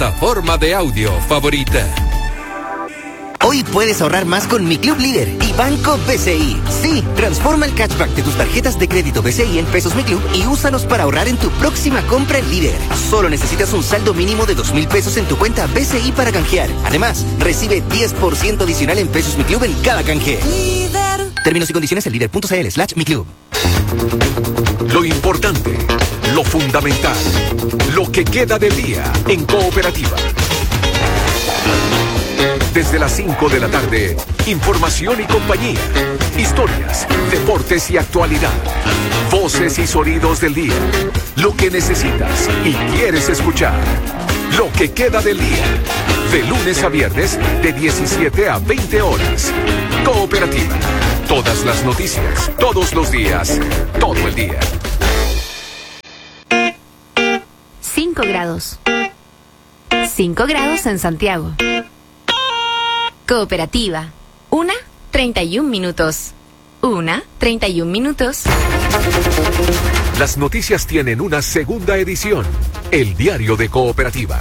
plataforma de audio favorita. Hoy puedes ahorrar más con Mi Club Líder y Banco BCI. Sí, transforma el cashback de tus tarjetas de crédito BCI en pesos Mi Club y úsalos para ahorrar en tu próxima compra en Líder. Solo necesitas un saldo mínimo de 2.000 pesos en tu cuenta BCI para canjear. Además, recibe 10% adicional en pesos Mi Club en cada canje. Líder. Términos y condiciones en líder.cl/Mi Club. Lo importante, lo fundamental, lo que queda del día en Cooperativa. Desde las 5 de la tarde, información y compañía, historias, deportes y actualidad, voces y sonidos del día, lo que necesitas y quieres escuchar, lo que queda del día, de lunes a viernes de 17 a 20 horas. Cooperativa, todas las noticias, todos los días, todo el día. 5 grados. 5 grados en Santiago. Cooperativa. 1:31 minutos. 1:31 minutos. Las noticias tienen una segunda edición. El diario de Cooperativa.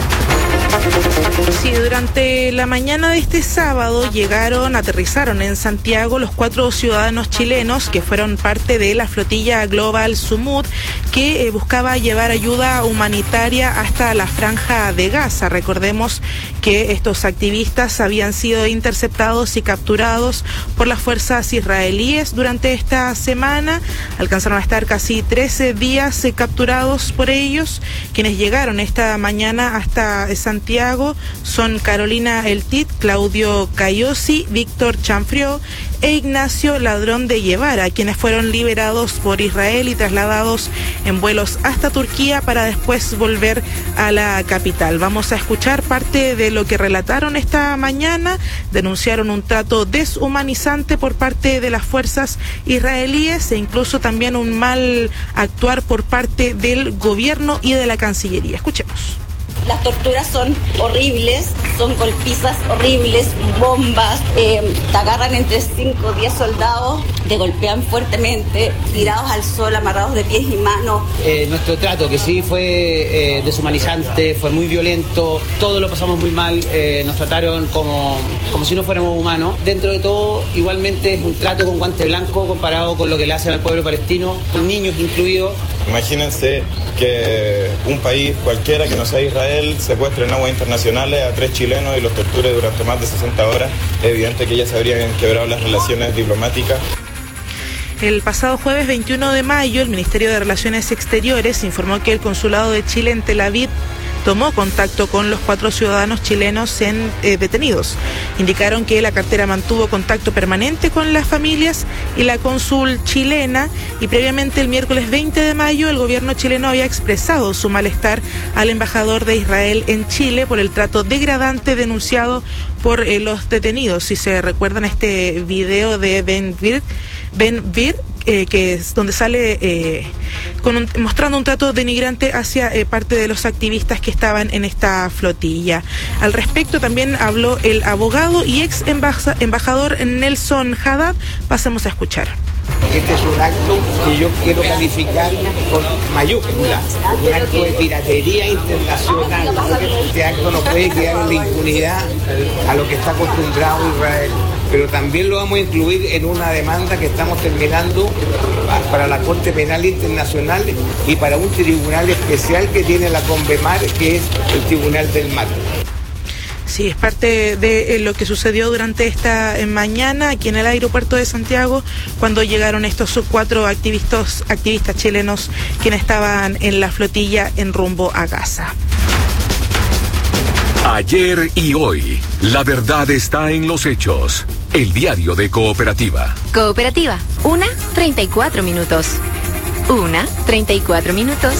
Sí, durante la mañana de este sábado aterrizaron en Santiago los 4 ciudadanos chilenos que fueron parte de la flotilla Global Sumut que buscaba llevar ayuda humanitaria hasta la Franja de Gaza. Recordemos que estos activistas habían sido interceptados y capturados por las fuerzas israelíes durante esta semana. Alcanzaron a estar casi 13 días capturados por ellos. Quienes llegaron esta mañana hasta Santiago son Carolina Eltit, Claudio Cayosi, Víctor Chanfrió e Ignacio Ladrón de Guevara, quienes fueron liberados por Israel y trasladados en vuelos hasta Turquía para después volver a la capital. Vamos a escuchar parte de lo que relataron esta mañana. Denunciaron un trato deshumanizante por parte de las fuerzas israelíes e incluso también un mal actuar por parte del gobierno y de la Cancillería. Escuchemos. Las torturas son horribles, son golpizas horribles, bombas, te agarran entre 5 o 10 soldados, te golpean fuertemente, tirados al sol, amarrados de pies y manos. Nuestro trato, que sí fue deshumanizante, fue muy violento, todo lo pasamos muy mal, nos trataron como si no fuéramos humanos. Dentro de todo, igualmente es un trato con guante blanco comparado con lo que le hacen al pueblo palestino, con niños incluidos. Imagínense que un país cualquiera que no sea Israel secuestre en aguas internacionales a 3 chilenos y los torture durante más de 60 horas. Es evidente que ya se habrían quebrado las relaciones diplomáticas. El pasado jueves 21 de mayo, el Ministerio de Relaciones Exteriores informó que el Consulado de Chile en Tel Aviv tomó contacto con los 4 ciudadanos chilenos detenidos. Indicaron que la cartera mantuvo contacto permanente con las familias y la cónsul chilena, y previamente el miércoles 20 de mayo el gobierno chileno había expresado su malestar al embajador de Israel en Chile por el trato degradante denunciado por los detenidos. Si se recuerdan este video de Ben Gvir, que es donde sale mostrando un trato denigrante hacia parte de los activistas que estaban en esta flotilla. Al respecto también habló el abogado y ex embajador Nelson Haddad. Pasemos a escuchar. Este es un acto que yo quiero calificar con mayúscula, un acto de piratería internacional. Este acto no puede quedar en la impunidad a lo que está acostumbrado Israel, pero también lo vamos a incluir en una demanda que estamos terminando para la Corte Penal Internacional y para un tribunal especial que tiene la CONVEMAR, que es el Tribunal del Mar. Sí, es parte de lo que sucedió durante esta mañana aquí en el aeropuerto de Santiago, cuando llegaron estos 4 activistas chilenos quienes estaban en la flotilla en rumbo a Gaza. Ayer y hoy, la verdad está en los hechos. El diario de Cooperativa. Cooperativa, 1:34 minutos. 1:34 minutos.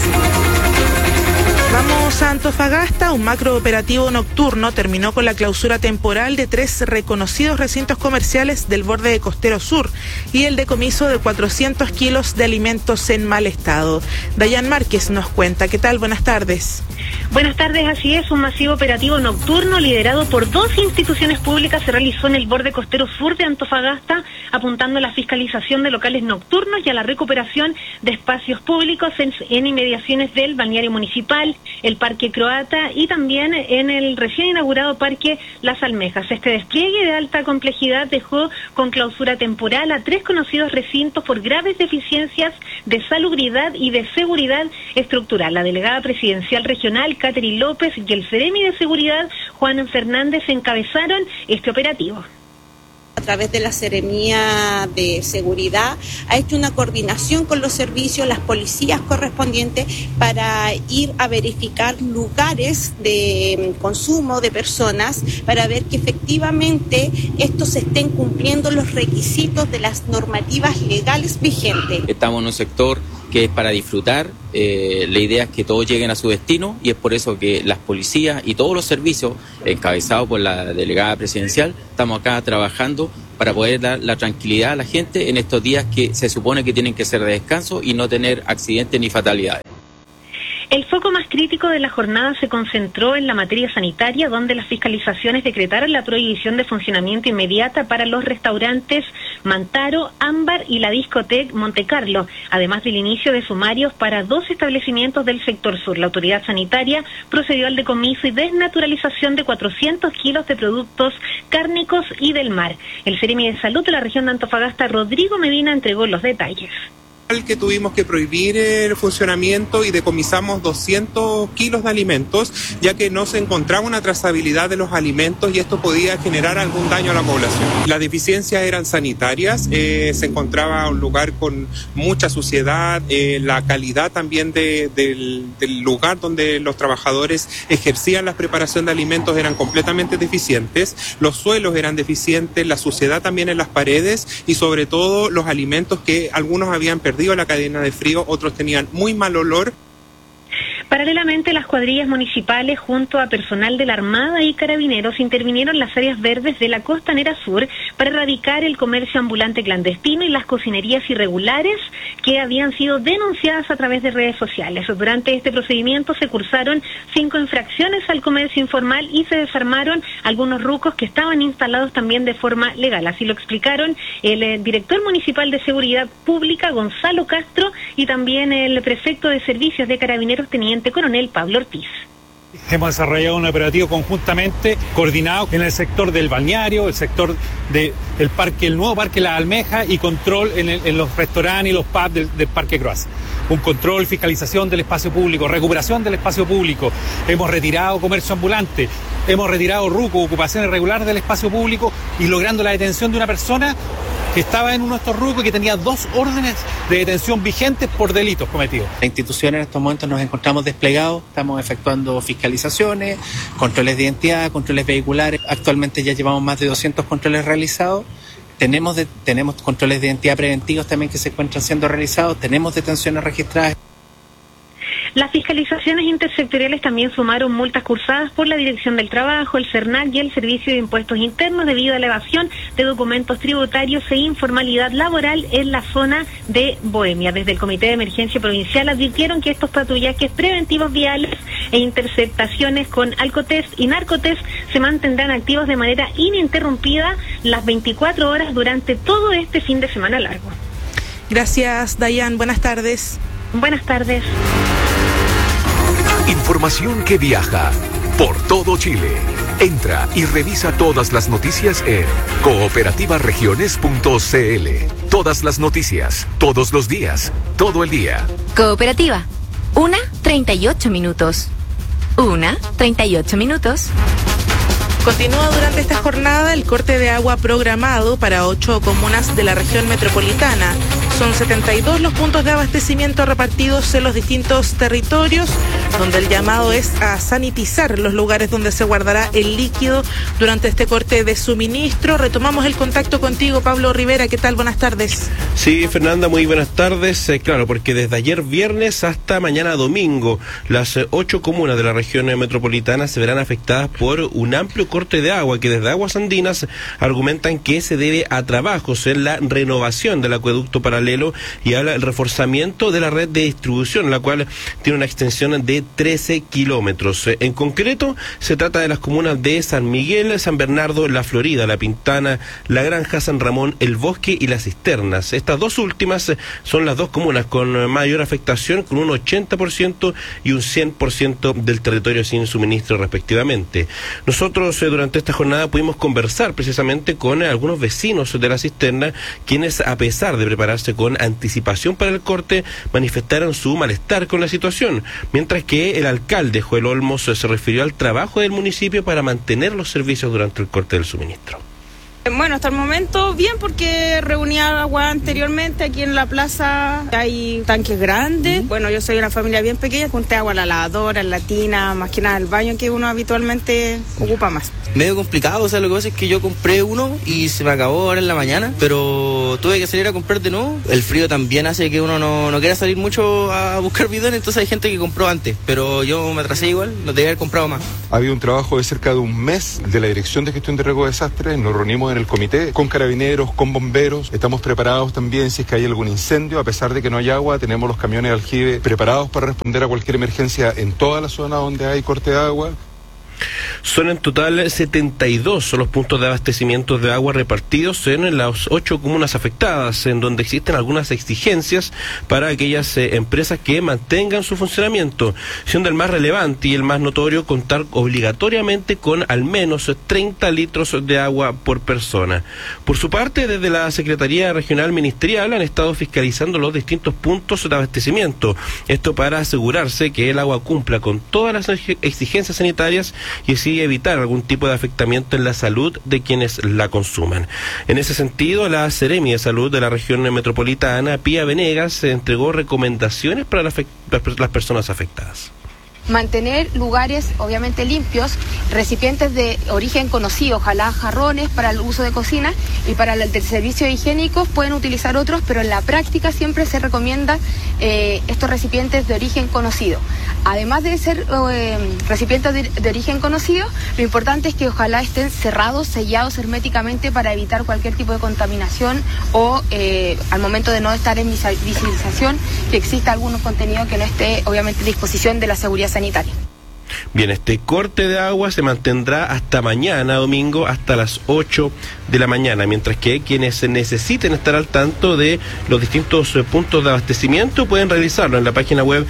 Vamos a Antofagasta. Un macrooperativo nocturno terminó con la clausura temporal de 3 reconocidos recintos comerciales del borde costero sur y el decomiso de 400 kilos de alimentos en mal estado. Dayan Márquez nos cuenta. ¿Qué tal? Buenas tardes. Buenas tardes, así es. Un masivo operativo nocturno liderado por 2 instituciones públicas se realizó en el borde costero sur de Antofagasta, apuntando a la fiscalización de locales nocturnos y a la recuperación de espacios públicos en inmediaciones del balneario municipal, el Parque Croata y también en el recién inaugurado Parque Las Almejas. Este despliegue de alta complejidad dejó con clausura temporal a 3 conocidos recintos por graves deficiencias de salubridad y de seguridad estructural. La delegada presidencial regional, Catherine López, y el Seremi de Seguridad, Juan Fernández, encabezaron este operativo. A través de la Seremía de Seguridad ha hecho una coordinación con los servicios, las policías correspondientes para ir a verificar lugares de consumo de personas para ver que efectivamente estos estén cumpliendo los requisitos de las normativas legales vigentes. Estamos en un sector que es para disfrutar, la idea es que todos lleguen a su destino y es por eso que las policías y todos los servicios, encabezados por la delegada presidencial, estamos acá trabajando para poder dar la tranquilidad a la gente en estos días que se supone que tienen que ser de descanso y no tener accidentes ni fatalidades. El foco más crítico de la jornada se concentró en la materia sanitaria, donde las fiscalizaciones decretaron la prohibición de funcionamiento inmediata para los restaurantes Mantaro, Ámbar y la discoteca Monte Carlo, además del inicio de sumarios para 2 establecimientos del sector sur. La autoridad sanitaria procedió al decomiso y desnaturalización de 400 kilos de productos cárnicos y del mar. El Seremi de Salud de la región de Antofagasta, Rodrigo Medina, entregó los detalles. Que tuvimos que prohibir el funcionamiento y decomisamos 200 kilos de alimentos, ya que no se encontraba una trazabilidad de los alimentos y esto podía generar algún daño a la población. Las deficiencias eran sanitarias, se encontraba un lugar con mucha suciedad, la calidad también del lugar donde los trabajadores ejercían la preparación de alimentos eran completamente deficientes, los suelos eran deficientes, la suciedad también en las paredes y sobre todo los alimentos que algunos habían perdido la cadena de frío, otros tenían muy mal olor. Paralelamente, las cuadrillas municipales junto a personal de la Armada y Carabineros intervinieron en las áreas verdes de la Costanera Sur para erradicar el comercio ambulante clandestino y las cocinerías irregulares que habían sido denunciadas a través de redes sociales. Durante este procedimiento se cursaron 5 infracciones al comercio informal y se desarmaron algunos rucos que estaban instalados también de forma legal. Así lo explicaron el director municipal de Seguridad Pública, Gonzalo Castro, y también el prefecto de Servicios de Carabineros, Teniente Coronel Pablo Ortiz. Hemos desarrollado un operativo conjuntamente coordinado en el sector del balneario, el sector del parque, el nuevo Parque Las Almejas y control en los restaurantes y los pubs del Parque Croacia. Un control, fiscalización del espacio público, recuperación del espacio público. Hemos retirado comercio ambulante, hemos retirado ruco, ocupación irregular del espacio público y logrando la detención de una persona que estaba en uno de estos rucos y que tenía 2 órdenes de detención vigentes por delitos cometidos. La institución en estos momentos nos encontramos desplegados, estamos efectuando fiscalizaciones, controles de identidad, controles vehiculares. Actualmente ya llevamos más de 200 controles realizados. Tenemos controles de identidad preventivos también que se encuentran siendo realizados, tenemos detenciones registradas. Las fiscalizaciones intersectoriales también sumaron multas cursadas por la Dirección del Trabajo, el CERNAC y el Servicio de Impuestos Internos debido a la evasión de documentos tributarios e informalidad laboral en la zona de Bohemia. Desde el Comité de Emergencia Provincial advirtieron que estos patrullajes preventivos viales e interceptaciones con alcotest y narcotest se mantendrán activos de manera ininterrumpida las 24 horas durante todo este fin de semana largo. Gracias, Dayan. Buenas tardes. Buenas tardes. Información que viaja por todo Chile. Entra y revisa todas las noticias en cooperativaregiones.cl. Todas las noticias, todos los días, todo el día. Cooperativa. 1:38 minutos. 1:38 minutos. Continúa durante esta jornada el corte de agua programado para 8 comunas de la región metropolitana. Son 72 los puntos de abastecimiento repartidos en los distintos territorios, donde el llamado es a sanitizar los lugares donde se guardará el líquido durante este corte de suministro. Retomamos el contacto contigo, Pablo Rivera. ¿Qué tal? Buenas tardes. Sí, Fernanda, muy buenas tardes. Claro, porque desde ayer viernes hasta mañana domingo, las 8 comunas de la región metropolitana se verán afectadas por un amplio corte de agua que desde Aguas Andinas argumentan que se debe a trabajos en la renovación del acueducto paralelo paralelo y al reforzamiento de la red de distribución, la cual tiene una extensión de 13 kilómetros. En concreto, se trata de las comunas de San Miguel, San Bernardo, La Florida, La Pintana, La Granja, San Ramón, El Bosque y Las Cisternas. Estas dos últimas son las dos comunas con mayor afectación, con un 80% y un 100% del territorio sin suministro respectivamente. Nosotros durante esta jornada pudimos conversar precisamente con algunos vecinos de La Cisterna, quienes a pesar de prepararse con anticipación para el corte, manifestaron su malestar con la situación, mientras que el alcalde Joel Olmos se refirió al trabajo del municipio para mantener los servicios durante el corte del suministro. Bueno, hasta el momento bien, porque reunía agua anteriormente aquí en la plaza, hay tanques grandes. Bueno, yo soy una familia bien pequeña, junté agua a la lavadora, en la tina, más que nada el baño que uno habitualmente ocupa más. Medio complicado, o sea, lo que pasa es que yo compré uno y se me acabó ahora en la mañana, pero tuve que salir a comprar de nuevo. El frío también hace que uno no quiera salir mucho a buscar bidones, entonces hay gente que compró antes, pero yo me atrasé igual, lo debía haber comprado más. Ha habido un trabajo de cerca de un mes de la Dirección de Gestión de Riesgo de Desastres, nos reunimos en el comité con carabineros, con bomberos, estamos preparados también si es que hay algún incendio, a pesar de que no hay agua, tenemos los camiones de aljibe preparados para responder a cualquier emergencia en toda la zona donde hay corte de agua. Son en total 72 los puntos de abastecimiento de agua repartidos en las 8 comunas afectadas, en donde existen algunas exigencias para aquellas empresas que mantengan su funcionamiento, siendo el más relevante y el más notorio contar obligatoriamente con al menos 30 litros de agua por persona. Por su parte, desde la Secretaría Regional Ministerial han estado fiscalizando los distintos puntos de abastecimiento, esto para asegurarse que el agua cumpla con todas las exigencias sanitarias y así evitar algún tipo de afectamiento en la salud de quienes la consuman. En ese sentido, la Seremi de Salud de la región metropolitana, Pía Venegas, entregó recomendaciones para las personas afectadas. Mantener lugares obviamente limpios, recipientes de origen conocido, ojalá jarrones para el uso de cocina, y para el del servicio higiénico pueden utilizar otros, pero en la práctica siempre se recomienda estos recipientes de origen conocido. Además de ser recipientes de origen conocido, lo importante es que ojalá estén cerrados, sellados herméticamente para evitar cualquier tipo de contaminación o al momento de no estar en visibilización, que exista algún contenido que no esté obviamente a disposición de la seguridad sanitaria. Bien, este corte de agua se mantendrá hasta mañana, domingo, hasta las 8 de la mañana, mientras que quienes necesiten estar al tanto de los distintos puntos de abastecimiento pueden realizarlo en la página web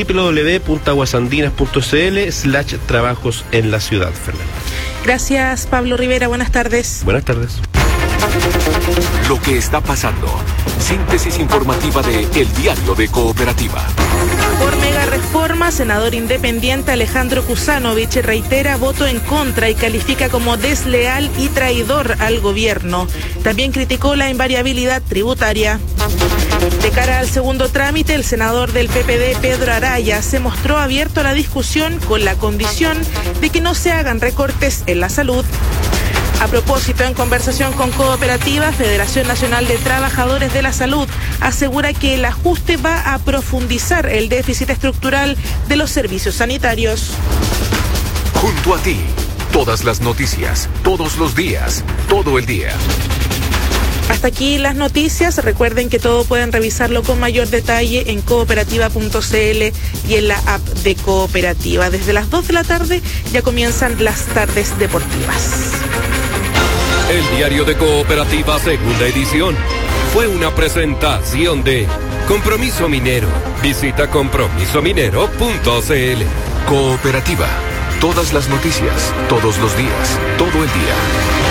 www.aguasandinas.cl/trabajos en la ciudad. Fernanda. Gracias, Pablo Rivera. Buenas tardes. Buenas tardes. Lo que está pasando. Síntesis informativa de El Diario de Cooperativa. Por mega reforma, senador independiente Alejandro Kusanovich reitera voto en contra y califica como desleal y traidor al gobierno. También criticó la invariabilidad tributaria. De cara al segundo trámite, el senador del PPD, Pedro Araya, se mostró abierto a la discusión con la condición de que no se hagan recortes en la salud. A propósito, en conversación con Cooperativa, Federación Nacional de Trabajadores de la Salud asegura que el ajuste va a profundizar el déficit estructural de los servicios sanitarios. Junto a ti, todas las noticias, todos los días, todo el día. Hasta aquí las noticias. Recuerden que todo pueden revisarlo con mayor detalle en cooperativa.cl y en la app de Cooperativa. Desde las 2 de la tarde ya comienzan las tardes deportivas. El Diario de Cooperativa, segunda edición. Fue una presentación de Compromiso Minero. Visita compromisominero.cl. Cooperativa. Todas las noticias, todos los días, todo el día.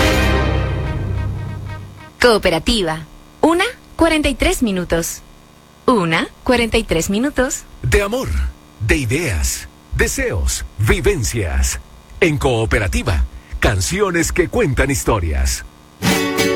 Cooperativa. 1:43 minutos. 1:43 minutos. De amor, de ideas, deseos, vivencias. En Cooperativa, canciones que cuentan historias.